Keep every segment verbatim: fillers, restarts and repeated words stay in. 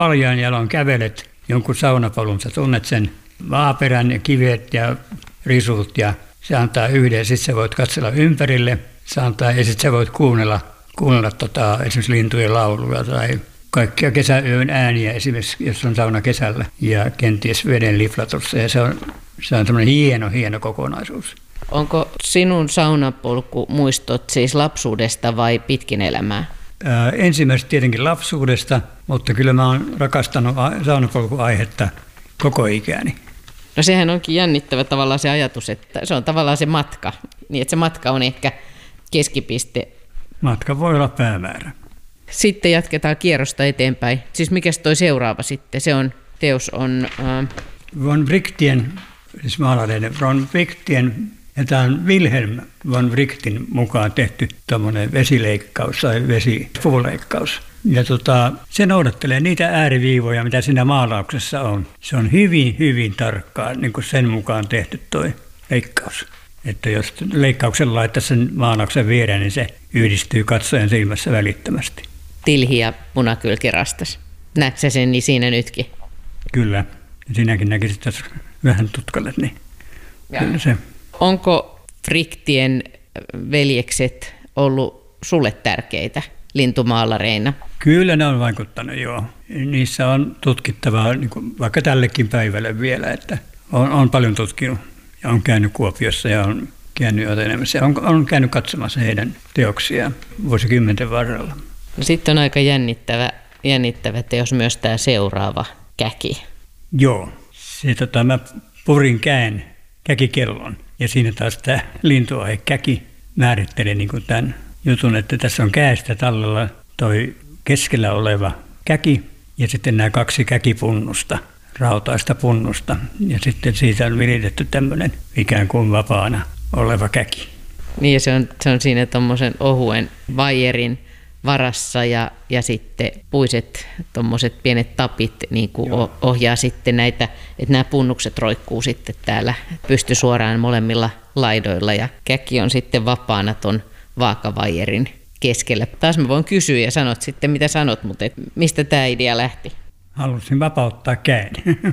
paljain jaloin kävelet jonkun saunapolun, sä tunnet sen maaperän ja kivet ja risut ja se antaa yhden ja sitten sä voit katsella ympärille se antaa, ja sitten sä voit kuunnella, kuunnella tota, esimerkiksi lintujen lauluja tai kaikkia kesäyön ääniä esimerkiksi, jos on sauna kesällä ja kenties veden liflatussa ja se on, se on semmoinen hieno, hieno kokonaisuus. Onko sinun saunapolku muistot siis lapsuudesta vai pitkin elämää? Ää, ensimmäiseksi tietenkin lapsuudesta, mutta kyllä mä oon rakastanut saunapolkuaihetta koko ikäni. No sehän onkin jännittävä tavallaan se ajatus, että se on tavallaan se matka, niin että se matka on ehkä keskipiste. Matka voi olla päämäärä. Sitten jatketaan kierrosta eteenpäin. Siis mikäs toi seuraava sitten? Se on, teos on... Äh... Von Wrichtien, siis maalareiden von Wrichtien, ja tämä on Wilhelm von Wrichtin mukaan tehty tuommoinen vesileikkaus tai vesipuuleikkaus. Ja tota, se noudattelee niitä ääriviivoja, mitä siinä maalauksessa on. Se on hyvin, hyvin tarkkaan niin kuin sen mukaan tehty toi leikkaus. Että jos leikkauksen laittaa sen maalauksen viereen, niin se yhdistyy katsojan silmässä välittömästi. Tilhi ja punakylkirastas. Näetkö sä sen niin siinä nytkin? Kyllä. Sinäkin näkisit tässä vähän tutkalle. Niin kyllä se. Onko Wrichtien veljekset ollut sulle tärkeitä lintumaalareina? Kyllä ne on vaikuttanut, joo. Niissä on tutkittavaa niin kuin vaikka tällekin päivälle vielä, että on, on paljon tutkinut ja on käynyt Kuopiossa ja on käynyt Otenemässä ja on, on käynyt katsomassa heidän teoksiaan vuosikymmenten varrella. No sitten on aika jännittävä, jännittävä teos myös tämä seuraava käki. Joo, se, tota, mä purin käen käkikellon ja siinä taas tämä lintuaihe käki määrittelee niin kuin tämän jutun, että tässä on käestä tallella toi keskellä oleva käki ja sitten nämä kaksi käkipunnusta, rautaista punnusta ja sitten siitä on viritetty tämmöinen ikään kuin vapaana oleva käki. Niin ja se on, se on siinä tuommoisen ohuen vaijerin varassa ja, ja sitten puiset tuommoiset pienet tapit niin kuin ohjaa sitten näitä, että nämä punnukset roikkuu sitten täällä pysty suoraan molemmilla laidoilla ja käki on sitten vapaana ton vaakavaijerin keskellä. Taas mä voin kysyä ja sanot sitten mitä sanot, mutta et mistä tämä idea lähti? Halusin vapauttaa käen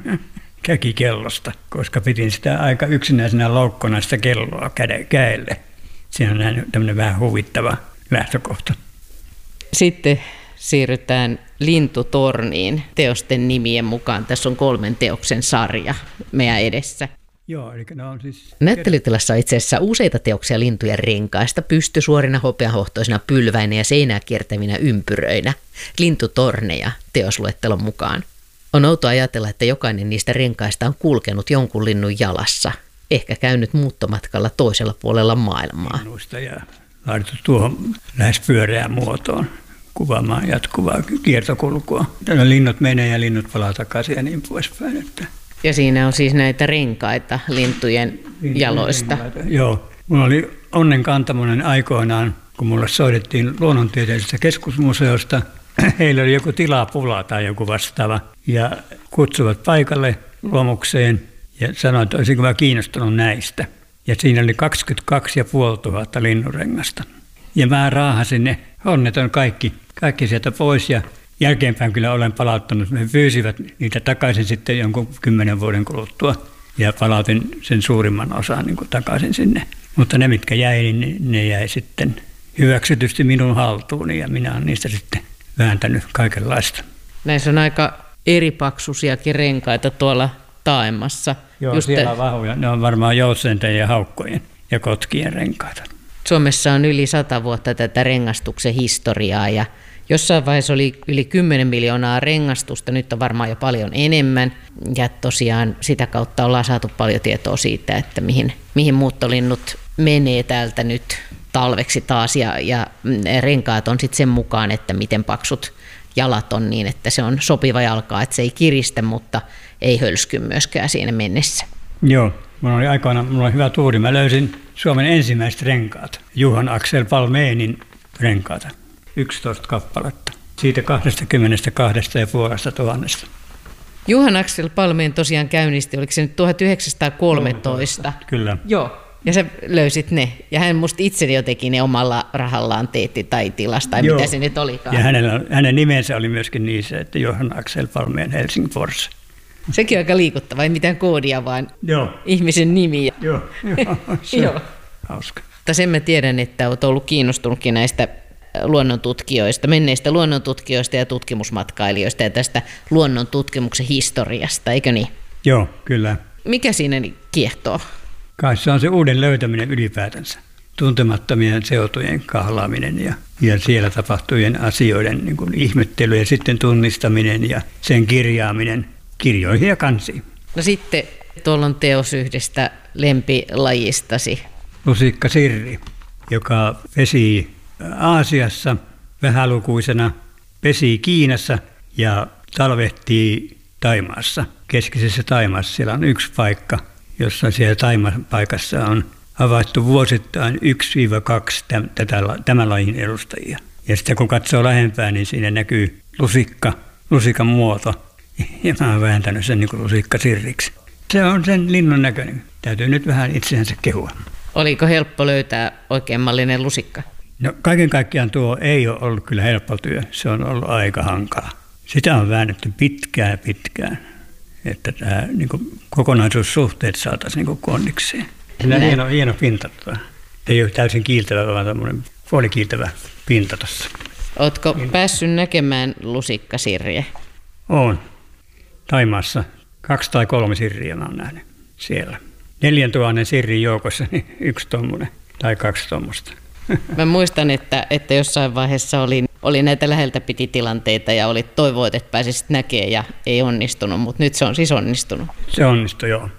käkikellosta, koska pidin sitä aika yksinäisenä loukkona sitä kelloa käelle. Siinä on tämmöinen vähän huvittava lähtökohta. Sitten siirrytään Lintutorniin teosten nimien mukaan. Tässä on kolmen teoksen sarja meidän edessä. Joo, eli ne on siis... Näyttelytilassa on itse asiassa useita teoksia lintujen renkaista, pystysuorina, hopeahohtoisina, pylväinä ja seinää kiertävinä ympyröinä. Lintutorneja teosluettelon mukaan. On outoa ajatella, että jokainen niistä renkaista on kulkenut jonkun linnun jalassa, ehkä käynyt muuttomatkalla toisella puolella maailmaa. Minusta ja laadittu tuohon lähes pyöreään muotoon kuvaamaan jatkuvaa kiertokulkua. Tänne linnut menee ja linnut palaa takaisin ja niin poispäin. Että... Ja siinä on siis näitä renkaita lintujen jaloista. Renkaita. Joo. Mulla oli onnenkantamoinen aikoinaan, kun mulle soitettiin luonnontieteellisestä keskusmuseosta. Heillä oli joku tilapula tai joku vastaava ja kutsuvat paikalle luomukseen ja sanoivat, että olisinko mä kiinnostunut näistä. Ja siinä oli kaksikymmentäkaksi tuhatta viisisataa linnunrengasta. Ja mä raahasin ne onneton kaikki, kaikki sieltä pois ja jälkeenpäin kyllä olen palauttanut. Me pyysivät niitä takaisin sitten jonkun kymmenen vuoden kuluttua ja palautin sen suurimman osan niin kuin takaisin sinne. Mutta ne, mitkä jäi, niin ne jäi sitten hyväksytysti minun haltuuni ja minä olen niistä sitten vääntänyt kaikenlaista. Näissä on aika eripaksuisiakin renkaita tuolla taaemmassa. Joo, just siellä on vahvoja. Ne on varmaan joutsenten ja haukkojen ja kotkien renkaita. Suomessa on yli sata vuotta tätä rengastuksen historiaa ja jossain vaiheessa oli yli kymmenen miljoonaa rengastusta, nyt on varmaan jo paljon enemmän. Ja tosiaan sitä kautta ollaan saatu paljon tietoa siitä, että mihin, mihin muuttolinnut menee täältä nyt talveksi taas ja, ja renkaat on sitten sen mukaan, että miten paksut jalat on niin, että se on sopiva jalkaa, että se ei kiristä, mutta ei hölsky myöskään siinä mennessä. Joo, mulla oli aikoina mulla oli hyvä tuuri. Mä löysin Suomen ensimmäiset renkaat, Johan Axel Palménin renkaata, yksitoista kappaletta, siitä kaksikymmentäkaksi pilkku viisi tuhannesta. Johan Axel Palmén tosiaan käynnisti, oliko se nyt tuhatyhdeksänsataakolmetoista? Kyllä. Joo. Ja sä löysit ne. Ja hän musta itse jotenkin ne omalla rahallaan teetti tai tilasta, tai Joo. mitä se nyt olikaan. Ja hänellä, hänen nimensä oli myöskin niissä, että Johan Axel Palmén Helsingfors. Sekin on aika liikuttava, ei mitään koodia, vaan Joo. ihmisen nimi. Joo, joo, se Joo. on hauska. Mutta sen mä tiedän, että olet ollut kiinnostunutkin näistä luonnontutkijoista, menneistä luonnontutkijoista ja tutkimusmatkailijoista ja tästä luonnon tutkimuksen historiasta, eikö niin? Joo, kyllä. Mikä siinä kiehtoo? Kai se on se uuden löytäminen ylipäätänsä. Tuntemattomien seutujen kahlaaminen ja, ja siellä tapahtuvien asioiden niin kuin ihmettely ja sitten tunnistaminen ja sen kirjaaminen kirjoihin ja kansiin. No sitten tuolla on teos yhdestä lempilajistasi. Lusikka Sirri, joka pesi Aasiassa vähälukuisena, pesi Kiinassa ja talvehtii Thaimaassa. Keskisessä Thaimaassa siellä on yksi paikka, jossa siellä Thaimaan paikassa on havaittu vuosittain yksi kaksi tämän lajin edustajia. Ja sitten kun katsoo lähempää, niin siinä näkyy lusikka, lusikan muoto. Ja mä oon vääntänyt sen niin kuin lusikka sirriksi. Se on sen linnun näköinen. Täytyy nyt vähän itseänsä kehua. Oliko helppo löytää oikein mallinen lusikka? No kaiken kaikkiaan tuo ei ole ollut kyllä helppo työ. Se on ollut aika hankala. Sitä on väännetty pitkään pitkään, että tämä niin kuin kokonaisuussuhteet saataisiin niin kondikseen. Sillä on hieno, hieno pinta. Ei ole täysin kiiltävä, vaan tämmöinen puolikiiltävä pinta tuossa. Ootko päässyt näkemään lusikkasirriä? Olen. Thaimaassa kaksi tai kolme sirriä mä oon nähnyt siellä. Neljän tuhannen sirrin joukossa niin yksi tommonen tai kaksi tommosta. Mä muistan, että, että jossain vaiheessa oli, oli näitä läheltä piti tilanteita ja oli toivoit, että pääsisit näkemään ja ei onnistunut, mutta nyt se on siis onnistunut. Se onnistui, joo.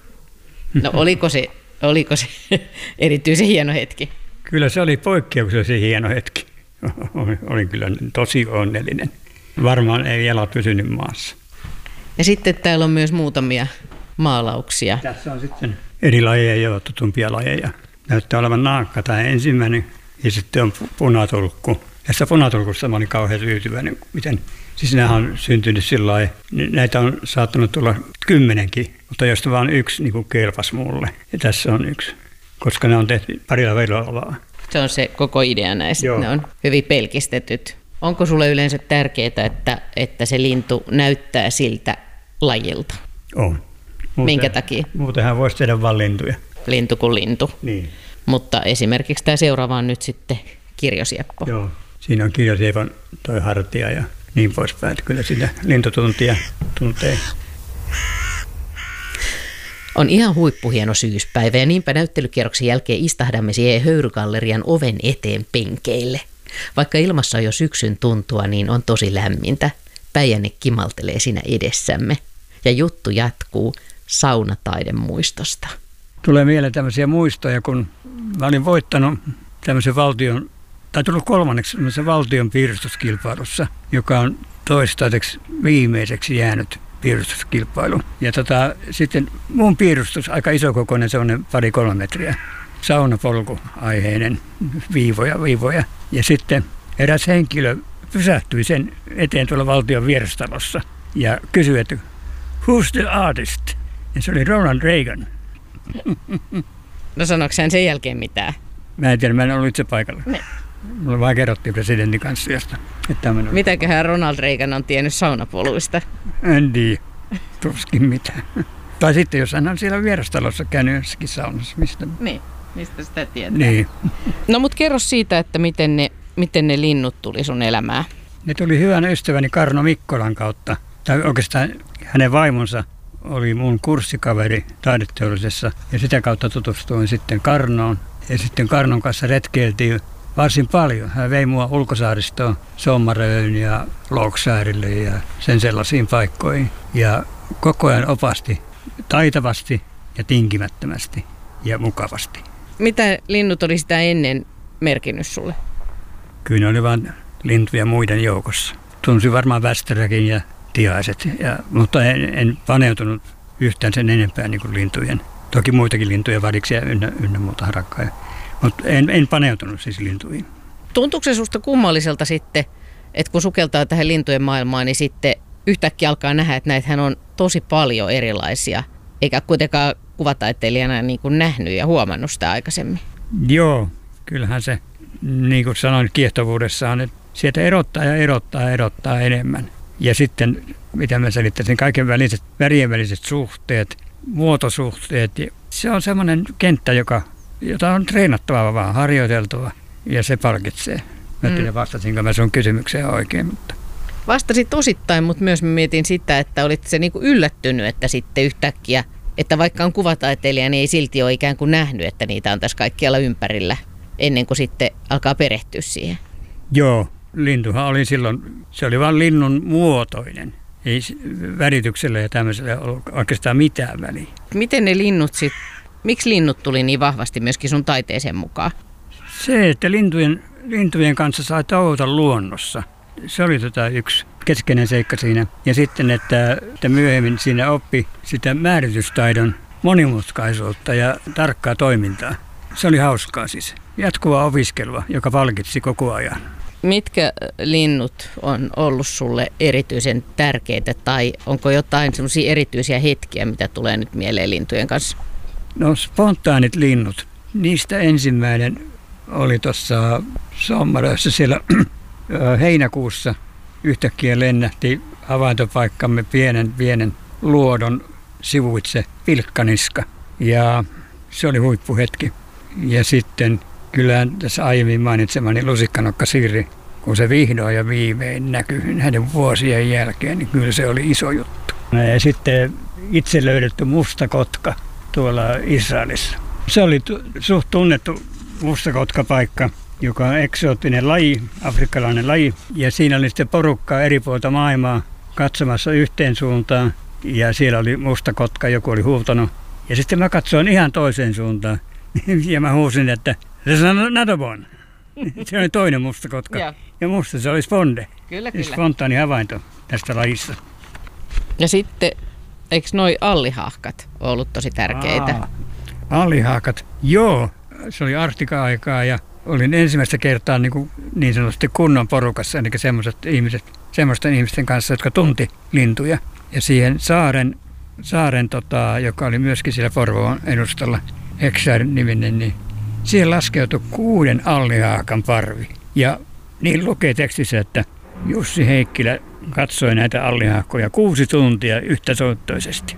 No oliko se, oliko se erityisen hieno hetki? Kyllä se oli poikkeuksellisen hieno hetki. Olin kyllä tosi onnellinen. Varmaan ei jalat pysynyt maassa. Ja sitten täällä on myös muutamia maalauksia. Tässä on sitten eri lajeja ja tutumpia lajeja. Näyttää olevan naakka tämä ensimmäinen ja sitten on punatulkku. Tässä punatulkussa mä olin kauhean tyytyväinen, miten, siis nämä on syntynyt sillä lailla, näitä on saattanut tulla kymmenenkin, mutta josta vaan yksi niin kuin kelpasi mulle. Ja tässä on yksi, koska ne on tehty parilla vellovaa. Se on se koko idea näistä, Joo. ne on hyvin pelkistetyt. Onko sulle yleensä tärkeää, että, että se lintu näyttää siltä lajilta? On. Muuten, Minkä takia? Muutenhan voisi tehdä vain lintuja. Lintu kuin lintu. Niin. Mutta esimerkiksi tämä seuraava on nyt sitten kirjosieppo. Joo. Siinä on kirjosiepon toi hartia ja niin poispäin. Kyllä sitä lintutuntia tuntee. On ihan huippuhieno syyspäivä ja niinpä näyttelykierroksen jälkeen istahdamme siihen höyrygallerian oven eteen penkeille. Vaikka ilmassa on jo syksyn tuntua, niin on tosi lämmintä. Päijänne kimaltelee siinä edessämme. Ja juttu jatkuu saunataidemuistosta. Tulee mieleen tämmöisiä muistoja, kun mä olin voittanut tämmöisen valtion, tai tullut kolmanneksi tämmöisen valtion piirustuskilpailussa, joka on toistaiseksi viimeiseksi jäänyt piirustuskilpailu. Ja tota, sitten mun piirustus, aika isokokoinen, semmoinen pari-kolme metriä, saunapolku-aiheinen, viivoja, viivoja. Ja sitten eräs henkilö pysähtyi sen eteen tuolla valtion vierastalossa ja kysyi, että who's the artist? Ja se oli Ronald Reagan. No sanoiko hän sen jälkeen mitään? Mä en tiedä, mä en ollut itse paikalla. Ne. Mulle vaan kerrottiin presidentin kanssa josta. Mitäköhän Ronald Reagan on tiennyt saunapoluista? En tiedä, tuskin mitään. Tai sitten jos hän on siellä vierastalossa käynyt jossakin saunassa. Mistä? Niin, mistä sitä tietää? Niin. No mut kerro siitä, että miten ne, miten ne linnut tuli sun elämään. Ne tuli hyvän ystäväni Karno Mikkolan kautta. Tai oikeastaan hänen vaimonsa oli mun kurssikaveri taideteollisessa. Ja sitä kautta tutustuin sitten Karnoon. Ja sitten Karnon kanssa retkeiltiin varsin paljon. Hän vei mua ulkosaaristoon Sommaröön ja Louksaarille ja sen sellaisiin paikkoihin. Ja koko ajan opasti taitavasti ja tinkimättömästi ja mukavasti. Mitä linnut oli sitä ennen merkinnyt sulle? Kyllä ne oli vain lintuja muiden joukossa. Tunsin varmaan västäräkin ja tiaiset, ja, mutta en, en paneutunut yhtään sen enempää niin kuin lintujen. Toki muitakin lintuja, variksia ynnä, ynnä muuta harakkaa. Mutta en, en paneutunut siis lintuihin. Tuntuuko se susta kummalliselta sitten, että kun sukeltaa tähän lintujen maailmaan, niin sitten yhtäkkiä alkaa nähdä, että näitähän on tosi paljon erilaisia eikä kuitenkaan kuvataiteilijana niin kuin nähnyt ja huomannut sitä aikaisemmin. Joo, kyllähän se, niin kuin sanoin kiehtovuudessaan, että sieltä erottaa ja erottaa ja erottaa enemmän. Ja sitten, mitä mä selittäisin, kaiken väliset, värien väliset suhteet, muotosuhteet. Se on semmoinen kenttä, joka, jota on treenattava vaan, harjoiteltava, ja se palkitsee. Mä en tiedä, vastasinko mä sun kysymykseen oikein, mutta... Vastasit osittain, mutta myös mä mietin sitä, että olit se niin kuin yllättynyt, että sitten yhtäkkiä, että vaikka on kuvataiteilija, niin ei silti ole ikään kuin nähnyt, että niitä on tässä kaikkialla ympärillä, ennen kuin sitten alkaa perehtyä siihen. Joo, lintuhan oli silloin, se oli vain linnun muotoinen. Ei värityksellä ja tämmöisellä ollut oikeastaan mitään väliä. Miten ne linnut sitten, miksi linnut tuli niin vahvasti myöskin sun taiteeseen mukaan? Se, että lintujen, lintujen kanssa sai touhuta luonnossa. Se oli tota yksi keskeinen seikka siinä. Ja sitten, että, että myöhemmin siinä oppi sitä määritystaidon monimutkaisuutta ja tarkkaa toimintaa. Se oli hauskaa siis. Jatkuvaa opiskelua, joka palkitsi koko ajan. Mitkä linnut on ollut sulle erityisen tärkeitä tai onko jotain semmoisia erityisiä hetkiä, mitä tulee nyt mieleen lintujen kanssa? No spontaanit linnut. Niistä ensimmäinen oli tuossa Sommarössä siellä heinäkuussa. Yhtäkkiä lennähti havaintopaikkamme pienen pienen luodon sivuitse pilkkaniska ja se oli huippuhetki. Ja sitten kyllä tässä aiemmin mainitsemani lusikkanokka Sirri, kun se vihdoin ja viimein näkyi näiden vuosien jälkeen, niin kyllä se oli iso juttu. Ja sitten itse löydetty mustakotka tuolla Israelissa. Se oli suht tunnettu mustakotkapaikka, joka on eksoottinen laji, afrikkalainen laji. Ja siinä oli sitten porukkaa eri puolta maailmaa katsomassa yhteen suuntaan. Ja siellä oli mustakotka, joku oli huutanut. Ja sitten mä katsoin ihan toiseen suuntaan. Ja mä huusin, että se on Natobon. Se oli toinen mustakotka. Ja, ja musta se oli sponde. Kyllä, kyllä. Spontaani havainto tästä lajista. Ja sitten, eikö noi allihahkat ollut tosi tärkeitä? Aa, allihahkat, joo. Se oli Arktika-aikaa ja olin ensimmäistä kertaa niin, kuin, niin sanotusti kunnon porukassa, eli semmoiset ihmiset, semmoisten ihmisten kanssa, jotka tunti lintuja. Ja siihen saaren, saaren tota, joka oli myöskin siellä Porvoon edustalla, Hexar-niminen, niin siihen laskeutui kuuden allihaakan parvi. Ja niin lukee tekstissä, että Jussi Heikkilä katsoi näitä allihaakkoja kuusi tuntia yhtäsoittoisesti.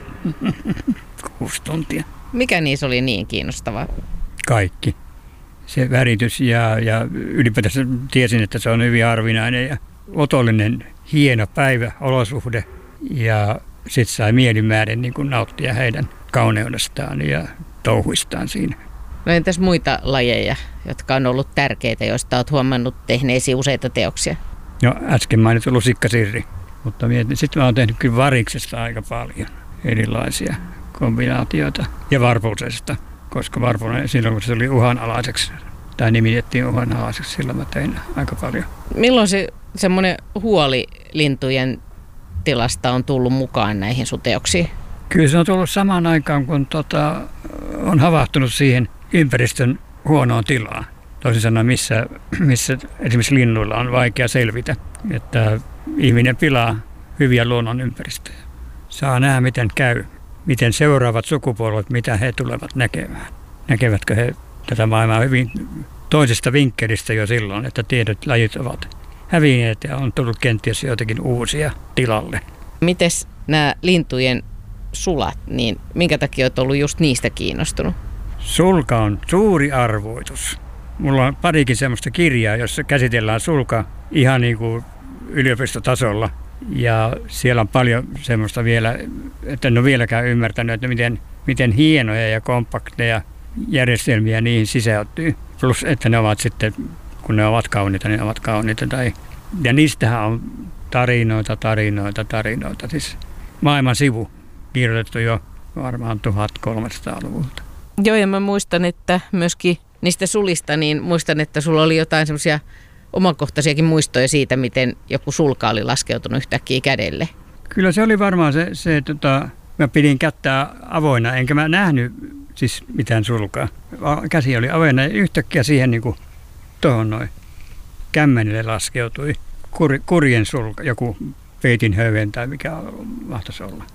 Kuusi tuntia. Mikä niissä oli niin kiinnostavaa? Kaikki. Se väritys ja, ja ylipäätänsä tiesin, että se on hyvin harvinainen ja otollinen, hieno päivä, olosuhde. Ja sitten sai mielimäärin niin kuin nauttia heidän kauneudestaan ja touhuistaan siinä. No entäs muita lajeja, jotka on ollut tärkeitä, joista olet huomannut tehneesi useita teoksia? No äsken mainittu lusikkasirri, mutta mietin, sitten mä oon tehnyt kyllä variksesta aika paljon erilaisia kombinaatioita ja varpuusesta, koska varpunen silloin kun se oli uhanalaiseksi tai nimitettiin uhanalaiseksi, silloin mä tein aika paljon. Milloin se semmoinen huoli lintujen tilasta on tullut mukaan näihin sun teoksiin? Kyllä se on tullut samaan aikaan, kun tota, on havahtunut siihen ympäristön huonoon tilaan. Toisin sanoen, missä, missä esimerkiksi linnuilla on vaikea selvitä, että ihminen pilaa hyviä luonnon ympäristöjä. Saa nähdä, miten käy, miten seuraavat sukupolvet, mitä he tulevat näkemään. Näkevätkö he tätä maailmaa hyvin toisesta vinkkelistä jo silloin, että tietyt lajit ovat hävinneet ja on tullut kenties joitakin uusia tilalle. Mites nämä lintujen sulat, niin minkä takia olet ollut just niistä kiinnostunut? Sulka on suuri arvoitus. Mulla on parikin semmoista kirjaa, jossa käsitellään sulka ihan niin kuin yliopistotasolla. Ja siellä on paljon semmoista vielä, että en ole vieläkään ymmärtänyt, että miten, miten hienoja ja kompakteja järjestelmiä niihin sisältyy. Plus, että ne ovat sitten, kun ne ovat kauniita, niin ne ovat kauniita. Tai, ja niistähän on tarinoita, tarinoita, tarinoita. Siis maailman sivu kirjoitettu jo varmaan tuhatkolmesataaluvulta. Joo, ja mä muistan, että myöskin niistä sulista, niin muistan, että sulla oli jotain semmoisia omakohtaisiakin muistoja siitä, miten joku sulka oli laskeutunut yhtäkkiä kädelle. Kyllä se oli varmaan se, se tota, mä pidin kättä avoinna, enkä mä nähnyt siis mitään sulkaa. Käsi oli avoinna ja yhtäkkiä siihen niin kuin tuohon noin kämmenille laskeutui kur, kurjen sulka, joku peitin höyhen tai mikä mahtaisi olla.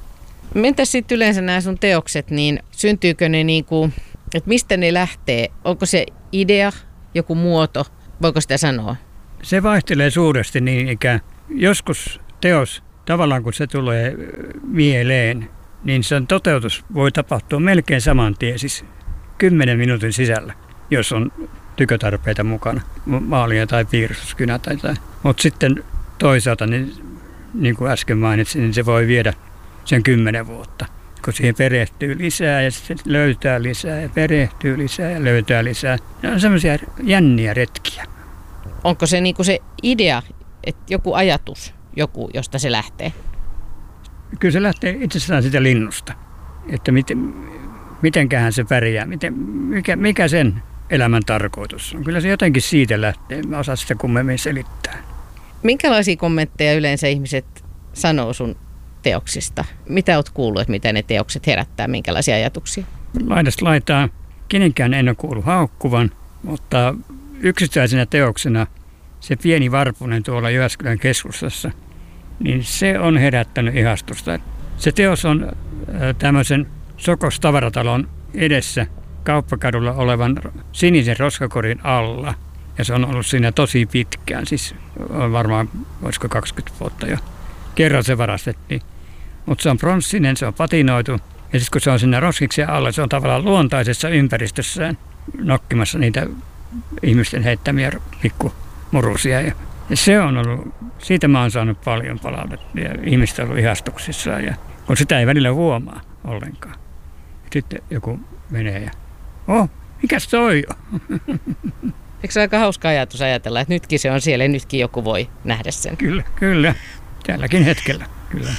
Mentäs sitten yleensä nämä sun teokset, niin syntyykö ne niin kuin, että mistä ne lähtee? Onko se idea, joku muoto? Voiko sitä sanoa? Se vaihtelee suuresti niin ikään. Joskus teos, tavallaan kun se tulee mieleen, niin sen toteutus voi tapahtua melkein saman tien, siis kymmenen minuutin sisällä, jos on tykötarpeita mukana, maalia tai piirustuskynä tai tai. Mutta sitten toisaalta, niin, niin kuin äsken mainitsin, niin se voi viedä sen kymmenen vuotta, kun siihen perehtyy lisää ja sitten löytää lisää ja perehtyy lisää ja löytää lisää. Ne on semmoisia jänniä retkiä. Onko se niinku se idea, että joku ajatus, joku, josta se lähtee? Kyllä se lähtee itsestään sitä linnusta, että miten, mitenköhän se pärjää, miten, mikä, mikä sen elämän tarkoitus on. Kyllä se jotenkin siitä lähtee, mä osaan sitä kummemmin selittää. Minkälaisia kommentteja yleensä ihmiset sanoo sun teoksista? Mitä oot kuullut, että mitä ne teokset herättää, minkälaisia ajatuksia? Laidasta laitaan, kenenkään en ole kuullut haukkuvan, mutta yksittäisenä teoksena se pieni varpunen tuolla Jyväskylän keskustassa, niin se on herättänyt ihastusta. Se teos on tämmöisen Sokos tavaratalon edessä Kauppakadulla olevan sinisen roskakorin alla. Ja se on ollut siinä tosi pitkään, siis on varmaan, olisiko kaksikymmentä vuotta jo. Kerran se varastettiin. Mutta se on pronssinen, se on patinoitu. Ja sitten kun se on siinä roskiksen alla, se on tavallaan luontaisessa ympäristössään nokkimassa niitä ihmisten heittämiä pikkumurusia. Ja se on ollut, siitä mä oon saanut paljon palautetta ja ihmiset on ollut ihastuksissaan. Ja kun sitä ei välillä huomaa ollenkaan. Sitten joku menee ja, oh, mikäs toi on? Eikö se aika hauska ajatus ajatella, että nytkin se on siellä ja nytkin joku voi nähdä sen? Kyllä, kyllä. Tälläkin hetkellä, kyllä.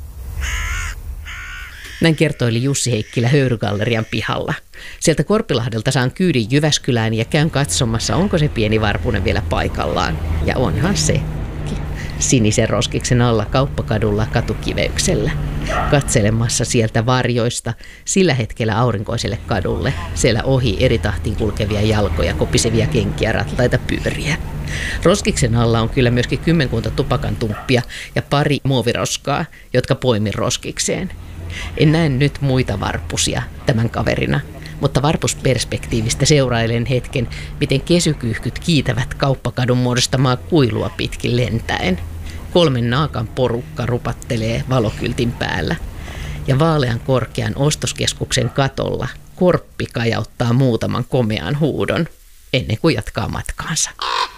Näin kertoili Jussi Heikkilä Höyrygallerian pihalla. Sieltä Korpilahdelta saan kyydin Jyväskylään ja käyn katsomassa, onko se pieni varpunen vielä paikallaan. Ja onhan se. Sinisen roskiksen alla Kauppakadulla katukiveyksellä. Katselemassa sieltä varjoista sillä hetkellä aurinkoiselle kadulle. Siellä ohi eri tahtiin kulkevia jalkoja, kopisevia kenkiä, rattaita, pyöriä. Roskiksen alla on kyllä myöskin kymmenkunta tupakan tumppia ja pari muoviroskaa, jotka poimin roskikseen. En näe nyt muita varpusia tämän kaverina, mutta varpusperspektiivistä seurailen hetken, miten kesykyyhkyt kiitävät Kauppakadun muodostamaa kuilua pitkin lentäen. Kolmen naakan porukka rupattelee valokyltin päällä. Ja vaalean korkean ostoskeskuksen katolla Korppi kajauttaa muutaman komean huudon, ennen kuin jatkaa matkaansa.